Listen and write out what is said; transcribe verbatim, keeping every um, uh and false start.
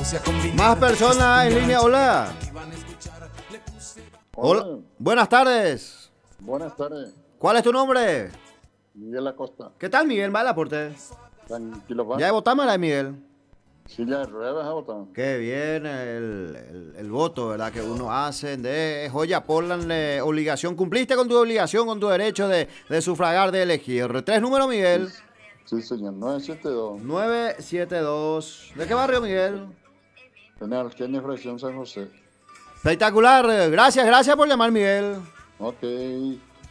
Más personas en línea, hola. Hola. Hola. Buenas tardes. Buenas tardes, ¿Cuál es tu nombre? Miguel Acosta. ¿Qué tal, Miguel? ¿Va el aporte? Tranquilo, va. ¿Ya votamos la de Miguel? Silla de ruedas a botar. Qué bien el, el, el voto, ¿verdad? Que uno hace de joya Portland, eh, obligación. ¿Cumpliste con tu obligación, con tu derecho de, de sufragar, de elegir? Tres números, Miguel. Sí, sí, señor. nueve siete dos. nueve siete dos. ¿De qué barrio, Miguel? General Kennedy, Fracción San José. Espectacular. Gracias, gracias por llamar, Miguel. Ok.